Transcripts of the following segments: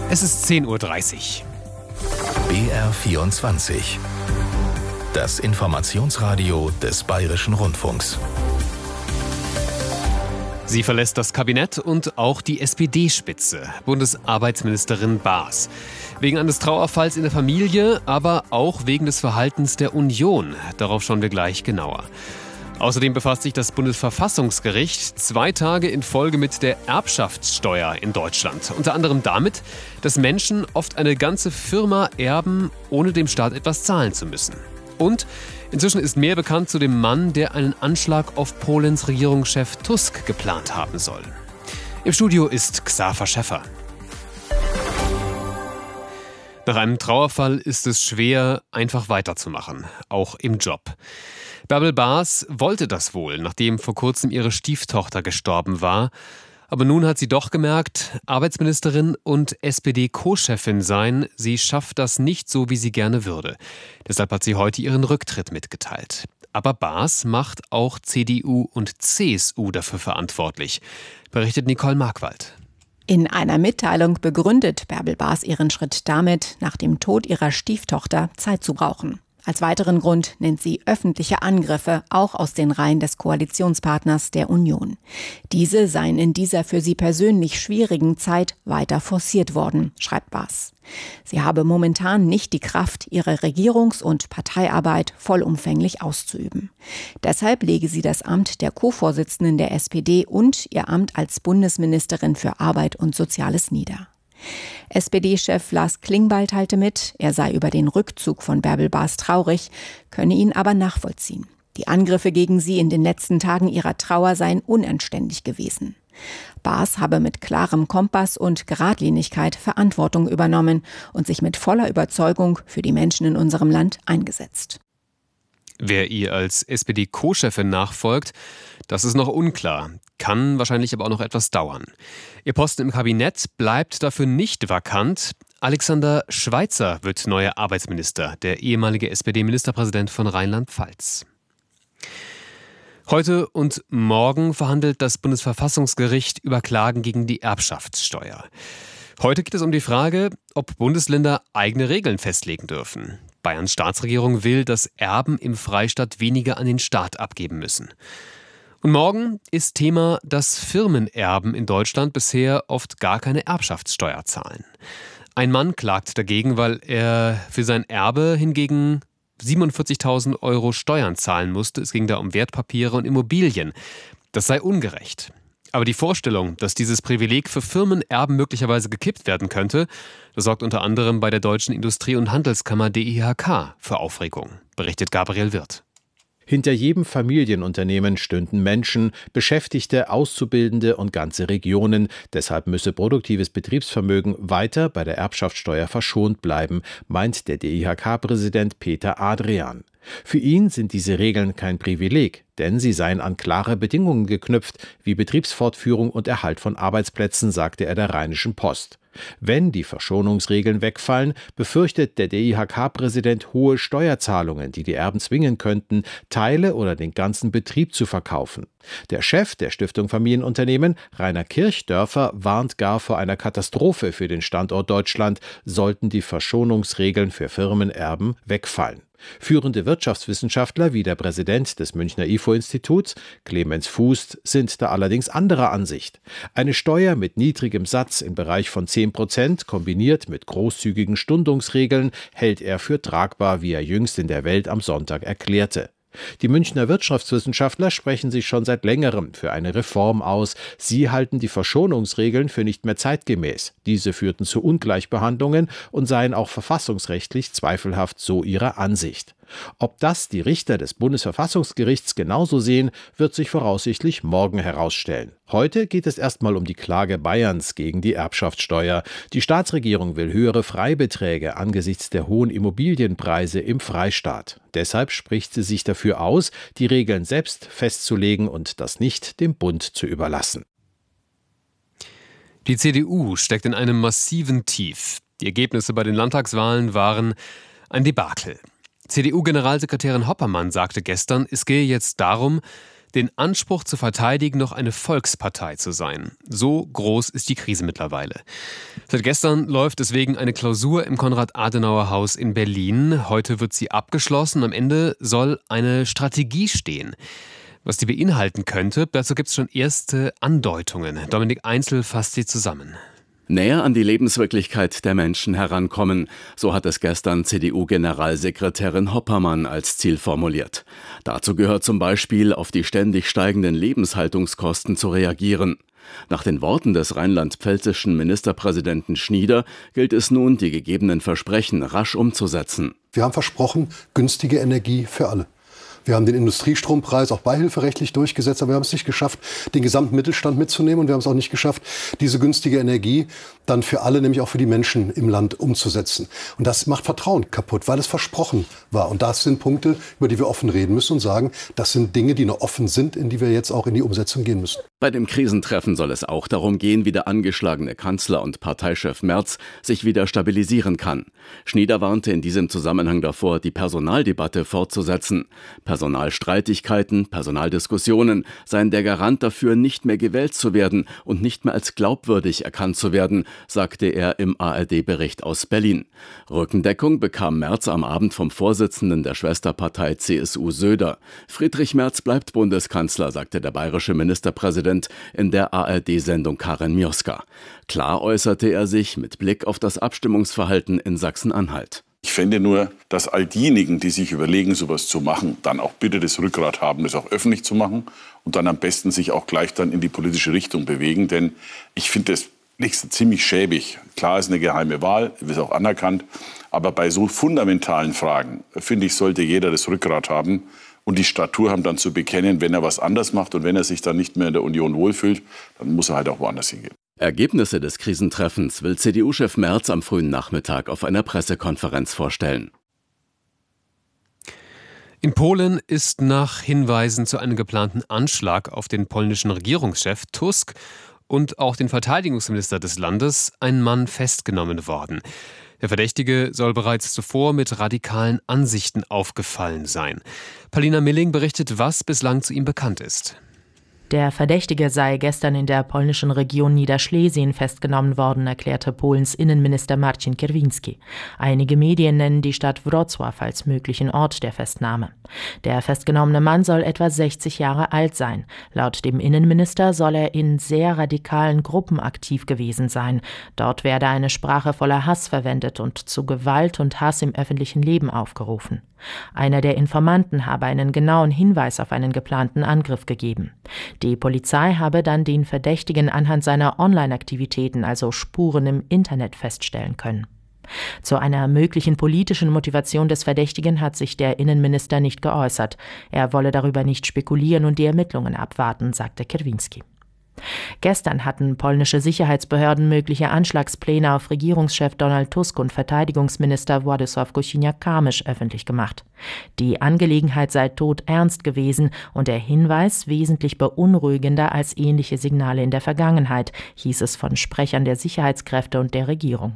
Es ist 10:30 Uhr. BR24. Das Informationsradio des Bayerischen Rundfunks. Sie verlässt das Kabinett und auch die SPD-Spitze, Bundesarbeitsministerin Baas. Wegen eines Trauerfalls in der Familie, aber auch wegen des Verhaltens der Union. Darauf schauen wir gleich genauer. Außerdem befasst sich das Bundesverfassungsgericht 2 Tage in Folge mit der Erbschaftssteuer in Deutschland. Unter anderem damit, dass Menschen oft eine ganze Firma erben, ohne dem Staat etwas zahlen zu müssen. Und inzwischen ist mehr bekannt zu dem Mann, der einen Anschlag auf Polens Regierungschef Tusk geplant haben soll. Im Studio ist Xaver Schäffer. Nach einem Trauerfall ist es schwer, einfach weiterzumachen, auch im Job. Bärbel Baas wollte das wohl, nachdem vor kurzem ihre Stieftochter gestorben war. Aber nun hat sie doch gemerkt, Arbeitsministerin und SPD-Co-Chefin sein, sie schafft das nicht so, wie sie gerne würde. Deshalb hat sie heute ihren Rücktritt mitgeteilt. Aber Baas macht auch CDU und CSU dafür verantwortlich, berichtet Nicole Markwald. In einer Mitteilung begründet Bärbel Baas ihren Schritt damit, nach dem Tod ihrer Stieftochter Zeit zu brauchen. Als weiteren Grund nennt sie öffentliche Angriffe, auch aus den Reihen des Koalitionspartners der Union. Diese seien in dieser für sie persönlich schwierigen Zeit weiter forciert worden, schreibt Baas. Sie habe momentan nicht die Kraft, ihre Regierungs- und Parteiarbeit vollumfänglich auszuüben. Deshalb lege sie das Amt der Co-Vorsitzenden der SPD und ihr Amt als Bundesministerin für Arbeit und Soziales nieder. SPD-Chef Lars Klingbeil teilte mit, er sei über den Rückzug von Bärbel Baas traurig, könne ihn aber nachvollziehen. Die Angriffe gegen sie in den letzten Tagen ihrer Trauer seien unanständig gewesen. Baas habe mit klarem Kompass und Geradlinigkeit Verantwortung übernommen und sich mit voller Überzeugung für die Menschen in unserem Land eingesetzt. Wer ihr als SPD-Co-Chefin nachfolgt, das ist noch unklar, kann wahrscheinlich aber auch noch etwas dauern. Ihr Posten im Kabinett bleibt dafür nicht vakant. Alexander Schweitzer wird neuer Arbeitsminister, der ehemalige SPD-Ministerpräsident von Rheinland-Pfalz. Heute und morgen verhandelt das Bundesverfassungsgericht über Klagen gegen die Erbschaftssteuer. Heute geht es um die Frage, ob Bundesländer eigene Regeln festlegen dürfen. Bayerns Staatsregierung will, dass Erben im Freistaat weniger an den Staat abgeben müssen. Und morgen ist Thema, dass Firmenerben in Deutschland bisher oft gar keine Erbschaftssteuer zahlen. Ein Mann klagt dagegen, weil er für sein Erbe hingegen 47.000 € Steuern zahlen musste. Es ging da um Wertpapiere und Immobilien. Das sei ungerecht. Aber die Vorstellung, dass dieses Privileg für Firmenerben möglicherweise gekippt werden könnte, das sorgt unter anderem bei der Deutschen Industrie- und Handelskammer DIHK für Aufregung, berichtet Gabriel Wirth. Hinter jedem Familienunternehmen stünden Menschen, Beschäftigte, Auszubildende und ganze Regionen. Deshalb müsse produktives Betriebsvermögen weiter bei der Erbschaftssteuer verschont bleiben, meint der DIHK-Präsident Peter Adrian. Für ihn sind diese Regeln kein Privileg, denn sie seien an klare Bedingungen geknüpft, wie Betriebsfortführung und Erhalt von Arbeitsplätzen, sagte er der Rheinischen Post. Wenn die Verschonungsregeln wegfallen, befürchtet der DIHK-Präsident hohe Steuerzahlungen, die die Erben zwingen könnten, Teile oder den ganzen Betrieb zu verkaufen. Der Chef der Stiftung Familienunternehmen, Rainer Kirchdörfer, warnt gar vor einer Katastrophe für den Standort Deutschland, sollten die Verschonungsregeln für Firmenerben wegfallen. Führende Wirtschaftswissenschaftler wie der Präsident des Münchner IFO-Instituts, Clemens Fußt, sind da allerdings anderer Ansicht. Eine Steuer mit niedrigem Satz im Bereich von 10% kombiniert mit großzügigen Stundungsregeln hält er für tragbar, wie er jüngst in der Welt am Sonntag erklärte. Die Münchner Wirtschaftswissenschaftler sprechen sich schon seit längerem für eine Reform aus. Sie halten die Verschonungsregeln für nicht mehr zeitgemäß. Diese führten zu Ungleichbehandlungen und seien auch verfassungsrechtlich zweifelhaft, so ihre Ansicht. Ob das die Richter des Bundesverfassungsgerichts genauso sehen, wird sich voraussichtlich morgen herausstellen. Heute geht es erstmal um die Klage Bayerns gegen die Erbschaftssteuer. Die Staatsregierung will höhere Freibeträge angesichts der hohen Immobilienpreise im Freistaat. Deshalb spricht sie sich dafür aus, die Regeln selbst festzulegen und das nicht dem Bund zu überlassen. Die CDU steckt in einem massiven Tief. Die Ergebnisse bei den Landtagswahlen waren ein Debakel. CDU-Generalsekretärin Hoppermann sagte gestern, es gehe jetzt darum, den Anspruch zu verteidigen, noch eine Volkspartei zu sein. So groß ist die Krise mittlerweile. Seit gestern läuft deswegen eine Klausur im Konrad-Adenauer-Haus in Berlin. Heute wird sie abgeschlossen. Am Ende soll eine Strategie stehen. Was die beinhalten könnte, dazu gibt es schon erste Andeutungen. Dominik Einzel fasst sie zusammen. Näher an die Lebenswirklichkeit der Menschen herankommen, so hat es gestern CDU-Generalsekretärin Hoppermann als Ziel formuliert. Dazu gehört zum Beispiel, auf die ständig steigenden Lebenshaltungskosten zu reagieren. Nach den Worten des rheinland-pfälzischen Ministerpräsidenten Schnieder gilt es nun, die gegebenen Versprechen rasch umzusetzen. Wir haben versprochen, günstige Energie für alle. Wir haben den Industriestrompreis auch beihilferechtlich durchgesetzt, aber wir haben es nicht geschafft, den gesamten Mittelstand mitzunehmen. Und wir haben es auch nicht geschafft, diese günstige Energie dann für alle, nämlich auch für die Menschen im Land umzusetzen. Und das macht Vertrauen kaputt, weil es versprochen war. Und das sind Punkte, über die wir offen reden müssen und sagen, das sind Dinge, die noch offen sind, in die wir jetzt auch in die Umsetzung gehen müssen. Bei dem Krisentreffen soll es auch darum gehen, wie der angeschlagene Kanzler und Parteichef Merz sich wieder stabilisieren kann. Schnieder warnte in diesem Zusammenhang davor, die Personaldebatte fortzusetzen. Personalstreitigkeiten, Personaldiskussionen seien der Garant dafür, nicht mehr gewählt zu werden und nicht mehr als glaubwürdig erkannt zu werden, sagte er im ARD-Bericht aus Berlin. Rückendeckung bekam Merz am Abend vom Vorsitzenden der Schwesterpartei CSU Söder. Friedrich Merz bleibt Bundeskanzler, sagte der bayerische Ministerpräsident in der ARD-Sendung Karin Mioska. Klar äußerte er sich mit Blick auf das Abstimmungsverhalten in Sachsen-Anhalt. Ich fände nur, dass all diejenigen, die sich überlegen, sowas zu machen, dann auch bitte das Rückgrat haben, das auch öffentlich zu machen und dann am besten sich auch gleich dann in die politische Richtung bewegen. Denn ich finde das ziemlich schäbig. Klar ist eine geheime Wahl, ist auch anerkannt. Aber bei so fundamentalen Fragen, finde ich, sollte jeder das Rückgrat haben und die Statur haben, dann zu bekennen, wenn er was anders macht und wenn er sich dann nicht mehr in der Union wohlfühlt, dann muss er halt auch woanders hingehen. Ergebnisse des Krisentreffens will CDU-Chef Merz am frühen Nachmittag auf einer Pressekonferenz vorstellen. In Polen ist nach Hinweisen zu einem geplanten Anschlag auf den polnischen Regierungschef Tusk und auch den Verteidigungsminister des Landes ein Mann festgenommen worden. Der Verdächtige soll bereits zuvor mit radikalen Ansichten aufgefallen sein. Paulina Milling berichtet, was bislang zu ihm bekannt ist. Der Verdächtige sei gestern in der polnischen Region Niederschlesien festgenommen worden, erklärte Polens Innenminister Marcin Kierwiński. Einige Medien nennen die Stadt Wrocław als möglichen Ort der Festnahme. Der festgenommene Mann soll etwa 60 Jahre alt sein. Laut dem Innenminister soll er in sehr radikalen Gruppen aktiv gewesen sein. Dort werde eine Sprache voller Hass verwendet und zu Gewalt und Hass im öffentlichen Leben aufgerufen. Einer der Informanten habe einen genauen Hinweis auf einen geplanten Angriff gegeben. Die Polizei habe dann den Verdächtigen anhand seiner Online-Aktivitäten, also Spuren im Internet, feststellen können. Zu einer möglichen politischen Motivation des Verdächtigen hat sich der Innenminister nicht geäußert. Er wolle darüber nicht spekulieren und die Ermittlungen abwarten, sagte Kierwiński. Gestern hatten polnische Sicherheitsbehörden mögliche Anschlagspläne auf Regierungschef Donald Tusk und Verteidigungsminister Władysław Kosiniak-Kamysz öffentlich gemacht. Die Angelegenheit sei todernst gewesen und der Hinweis wesentlich beunruhigender als ähnliche Signale in der Vergangenheit, hieß es von Sprechern der Sicherheitskräfte und der Regierung.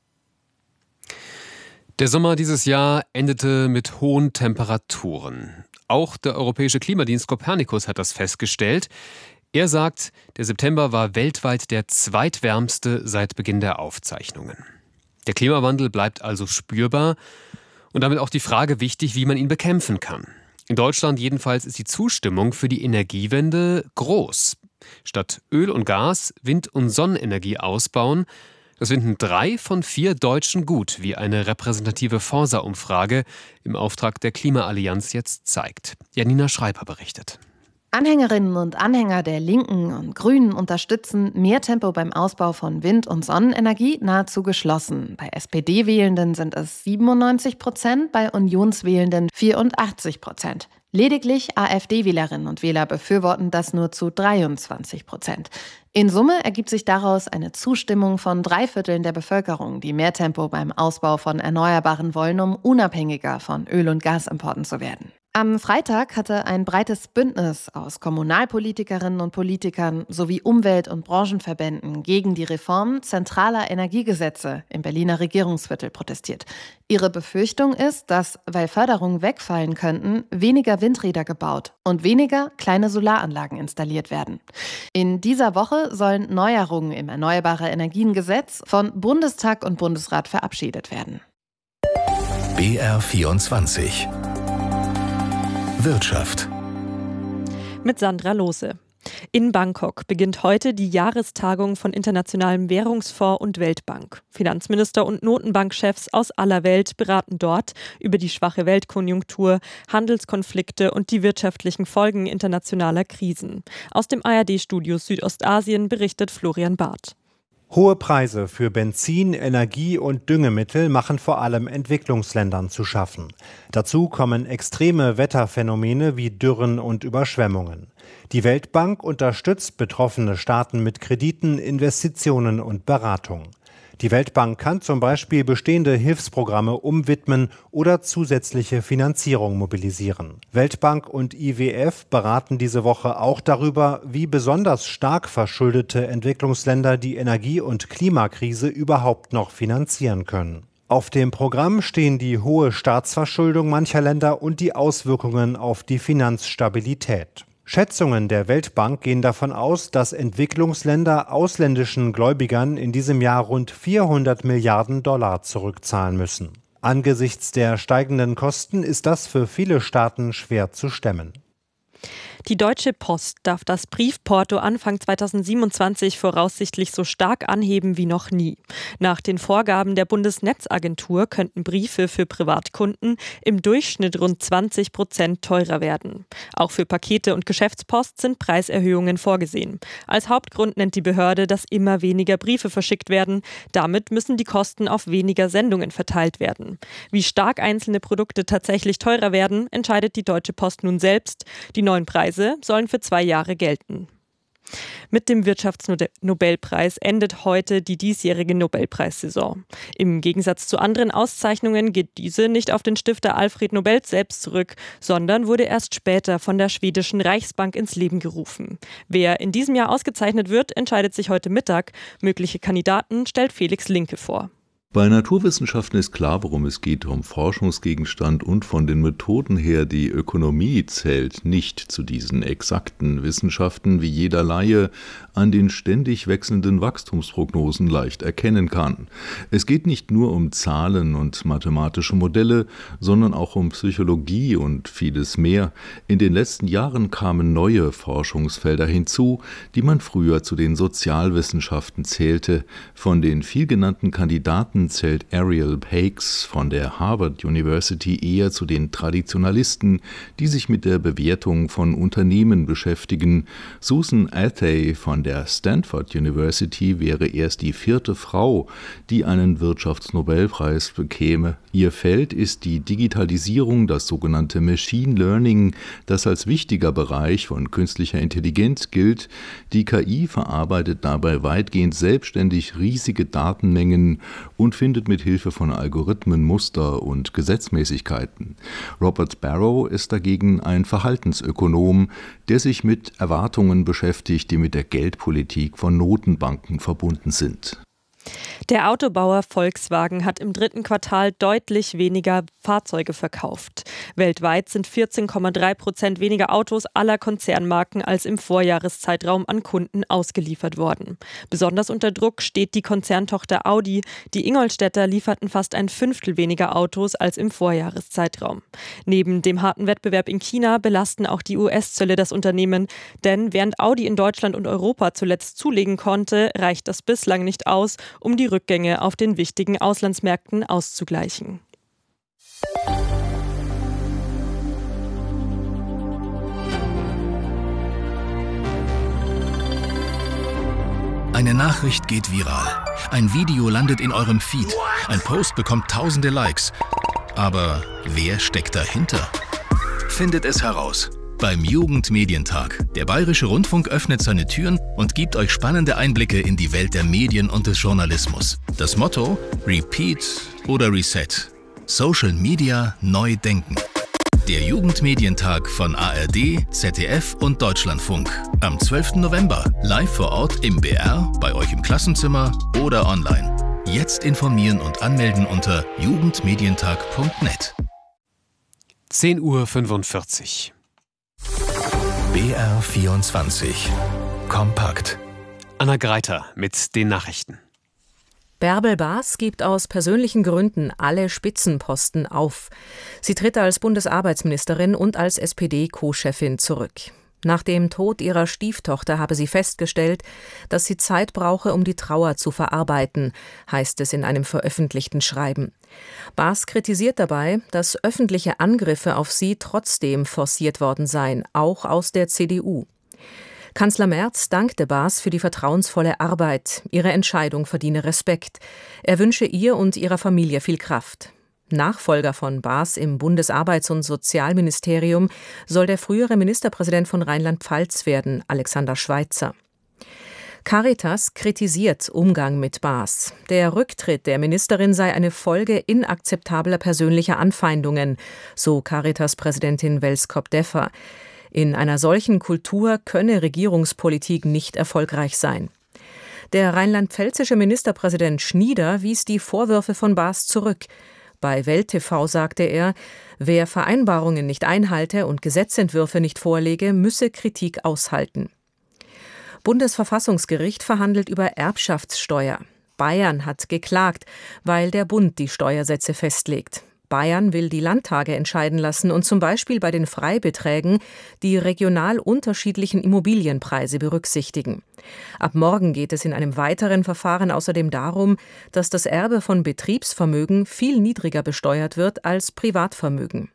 Der Sommer dieses Jahr endete mit hohen Temperaturen. Auch der Europäische Klimadienst Copernicus hat das festgestellt. Er sagt, der September war weltweit der zweitwärmste seit Beginn der Aufzeichnungen. Der Klimawandel bleibt also spürbar und damit auch die Frage wichtig, wie man ihn bekämpfen kann. In Deutschland jedenfalls ist die Zustimmung für die Energiewende groß. Statt Öl und Gas Wind- und Sonnenenergie ausbauen, das finden 3 von 4 Deutschen gut, wie eine repräsentative Forsa-Umfrage im Auftrag der Klimaallianz jetzt zeigt. Janina Schreiber berichtet. Anhängerinnen und Anhänger der Linken und Grünen unterstützen mehr Tempo beim Ausbau von Wind- und Sonnenenergie nahezu geschlossen. Bei SPD-Wählenden sind es 97%, bei Unionswählenden 84%. Lediglich AfD-Wählerinnen und Wähler befürworten das nur zu 23%. In Summe ergibt sich daraus eine Zustimmung von 3/4 der Bevölkerung, die mehr Tempo beim Ausbau von Erneuerbaren wollen, um unabhängiger von Öl- und Gasimporten zu werden. Am Freitag hatte ein breites Bündnis aus Kommunalpolitikerinnen und Politikern sowie Umwelt- und Branchenverbänden gegen die Reform zentraler Energiegesetze im Berliner Regierungsviertel protestiert. Ihre Befürchtung ist, dass, weil Förderungen wegfallen könnten, weniger Windräder gebaut und weniger kleine Solaranlagen installiert werden. In dieser Woche sollen Neuerungen im Erneuerbare-Energien-Gesetz von Bundestag und Bundesrat verabschiedet werden. BR24 Wirtschaft mit Sandra Lohse. In Bangkok beginnt heute die Jahrestagung von Internationalem Währungsfonds und Weltbank. Finanzminister und Notenbankchefs aus aller Welt beraten dort über die schwache Weltkonjunktur, Handelskonflikte und die wirtschaftlichen Folgen internationaler Krisen. Aus dem ARD-Studio Südostasien berichtet Florian Barth. Hohe Preise für Benzin, Energie und Düngemittel machen vor allem Entwicklungsländern zu schaffen. Dazu kommen extreme Wetterphänomene wie Dürren und Überschwemmungen. Die Weltbank unterstützt betroffene Staaten mit Krediten, Investitionen und Beratung. Die Weltbank kann zum Beispiel bestehende Hilfsprogramme umwidmen oder zusätzliche Finanzierung mobilisieren. Weltbank und IWF beraten diese Woche auch darüber, wie besonders stark verschuldete Entwicklungsländer die Energie- und Klimakrise überhaupt noch finanzieren können. Auf dem Programm stehen die hohe Staatsverschuldung mancher Länder und die Auswirkungen auf die Finanzstabilität. Schätzungen der Weltbank gehen davon aus, dass Entwicklungsländer ausländischen Gläubigern in diesem Jahr rund 400 Milliarden $ zurückzahlen müssen. Angesichts der steigenden Kosten ist das für viele Staaten schwer zu stemmen. Die Deutsche Post darf das Briefporto Anfang 2027 voraussichtlich so stark anheben wie noch nie. Nach den Vorgaben der Bundesnetzagentur könnten Briefe für Privatkunden im Durchschnitt rund 20% teurer werden. Auch für Pakete und Geschäftspost sind Preiserhöhungen vorgesehen. Als Hauptgrund nennt die Behörde, dass immer weniger Briefe verschickt werden. Damit müssen die Kosten auf weniger Sendungen verteilt werden. Wie stark einzelne Produkte tatsächlich teurer werden, entscheidet die Deutsche Post nun selbst. Die neuen Preise sollen für 2 Jahre gelten. Mit dem Wirtschaftsnobelpreis endet heute die diesjährige Nobelpreissaison. Im Gegensatz zu anderen Auszeichnungen geht diese nicht auf den Stifter Alfred Nobel selbst zurück, sondern wurde erst später von der schwedischen Reichsbank ins Leben gerufen. Wer in diesem Jahr ausgezeichnet wird, entscheidet sich heute Mittag. Mögliche Kandidaten stellt Felix Linke vor. Bei Naturwissenschaften ist klar, worum es geht, um Forschungsgegenstand und von den Methoden her. Die Ökonomie zählt nicht zu diesen exakten Wissenschaften, wie jeder Laie an den ständig wechselnden Wachstumsprognosen leicht erkennen kann. Es geht nicht nur um Zahlen und mathematische Modelle, sondern auch um Psychologie und vieles mehr. In den letzten Jahren kamen neue Forschungsfelder hinzu, die man früher zu den Sozialwissenschaften zählte. Von den vielgenannten Kandidaten zählt Ariel Hakes von der Harvard University eher zu den Traditionalisten, die sich mit der Bewertung von Unternehmen beschäftigen. Susan Athey von der Stanford University wäre erst die 4. Frau, die einen Wirtschaftsnobelpreis bekäme. Ihr Feld ist die Digitalisierung, das sogenannte Machine Learning, das als wichtiger Bereich von künstlicher Intelligenz gilt. Die KI verarbeitet dabei weitgehend selbstständig riesige Datenmengen und findet mit Hilfe von Algorithmen Muster und Gesetzmäßigkeiten. Robert Barrow ist dagegen ein Verhaltensökonom, der sich mit Erwartungen beschäftigt, die mit der Geldpolitik von Notenbanken verbunden sind. Der Autobauer Volkswagen hat im 3. Quartal deutlich weniger Fahrzeuge verkauft. Weltweit sind 14,3% weniger Autos aller Konzernmarken als im Vorjahreszeitraum an Kunden ausgeliefert worden. Besonders unter Druck steht die Konzerntochter Audi. Die Ingolstädter lieferten fast 1/5 weniger Autos als im Vorjahreszeitraum. Neben dem harten Wettbewerb in China belasten auch die US-Zölle das Unternehmen. Denn während Audi in Deutschland und Europa zuletzt zulegen konnte, reicht das bislang nicht aus, um die Rückgänge auf den wichtigen Auslandsmärkten auszugleichen. Eine Nachricht geht viral. Ein Video landet in eurem Feed. Ein Post bekommt tausende Likes. Aber wer steckt dahinter? Findet es heraus. Beim Jugendmedientag. Der Bayerische Rundfunk öffnet seine Türen und gibt euch spannende Einblicke in die Welt der Medien und des Journalismus. Das Motto: Repeat oder Reset. Social Media neu denken. Der Jugendmedientag von ARD, ZDF und Deutschlandfunk. Am 12. November live vor Ort im BR, bei euch im Klassenzimmer oder online. Jetzt informieren und anmelden unter jugendmedientag.net. 10:45 Uhr. BR 24. Kompakt. Anna Greiter mit den Nachrichten. Bärbel Baas gibt aus persönlichen Gründen alle Spitzenposten auf. Sie tritt als Bundesarbeitsministerin und als SPD-Co-Chefin zurück. Nach dem Tod ihrer Stieftochter habe sie festgestellt, dass sie Zeit brauche, um die Trauer zu verarbeiten, heißt es in einem veröffentlichten Schreiben. Baas kritisiert dabei, dass öffentliche Angriffe auf sie trotzdem forciert worden seien, auch aus der CDU. Kanzler Merz dankte Baas für die vertrauensvolle Arbeit. Ihre Entscheidung verdiene Respekt. Er wünsche ihr und ihrer Familie viel Kraft. Nachfolger von Baas im Bundesarbeits- und Sozialministerium soll der frühere Ministerpräsident von Rheinland-Pfalz werden, Alexander Schweitzer. Caritas kritisiert Umgang mit Baas. Der Rücktritt der Ministerin sei eine Folge inakzeptabler persönlicher Anfeindungen, so Caritas-Präsidentin Welskop-Deffer. In einer solchen Kultur könne Regierungspolitik nicht erfolgreich sein. Der rheinland-pfälzische Ministerpräsident Schnieder wies die Vorwürfe von Baas zurück. Bei Welt TV sagte er, wer Vereinbarungen nicht einhalte und Gesetzentwürfe nicht vorlege, müsse Kritik aushalten. Bundesverfassungsgericht verhandelt über Erbschaftssteuer. Bayern hat geklagt, weil der Bund die Steuersätze festlegt. Bayern will die Landtage entscheiden lassen und zum Beispiel bei den Freibeträgen die regional unterschiedlichen Immobilienpreise berücksichtigen. Ab morgen geht es in einem weiteren Verfahren außerdem darum, dass das Erbe von Betriebsvermögen viel niedriger besteuert wird als Privatvermögen.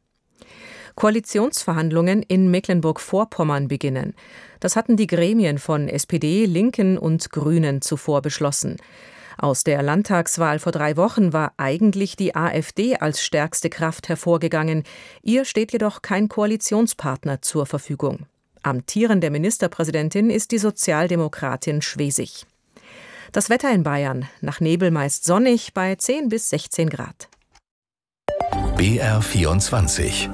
Koalitionsverhandlungen in Mecklenburg-Vorpommern beginnen. Das hatten die Gremien von SPD, Linken und Grünen zuvor beschlossen. Aus der Landtagswahl vor 3 Wochen war eigentlich die AfD als stärkste Kraft hervorgegangen. Ihr steht jedoch kein Koalitionspartner zur Verfügung. Amtierende Ministerpräsidentin ist die Sozialdemokratin Schwesig. Das Wetter in Bayern, nach Nebel meist sonnig bei 10 bis 16 Grad. BR 24.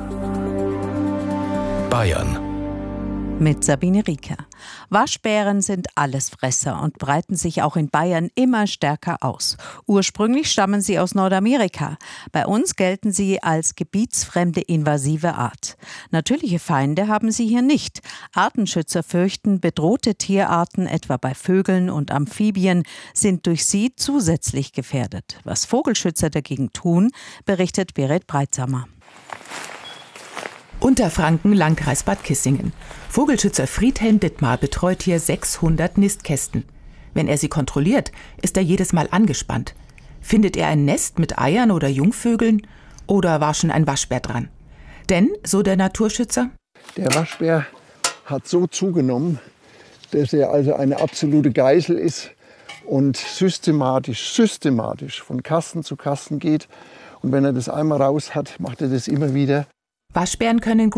Bayern. Mit Sabine Rieker. Waschbären sind Allesfresser und breiten sich auch in Bayern immer stärker aus. Ursprünglich stammen sie aus Nordamerika. Bei uns gelten sie als gebietsfremde invasive Art. Natürliche Feinde haben sie hier nicht. Artenschützer fürchten, bedrohte Tierarten, etwa bei Vögeln und Amphibien, sind durch sie zusätzlich gefährdet. Was Vogelschützer dagegen tun, berichtet Berit Breitsamer. Unterfranken, Landkreis Bad Kissingen. Vogelschützer Friedhelm Dittmar betreut hier 600 Nistkästen. Wenn er sie kontrolliert, ist er jedes Mal angespannt. Findet er ein Nest mit Eiern oder Jungvögeln? Oder war schon ein Waschbär dran? Denn, so der Naturschützer, der Waschbär hat so zugenommen, dass er also eine absolute Geißel ist und systematisch von Kasten zu Kasten geht. Und wenn er das einmal raus hat, macht er das immer wieder. Waschbären können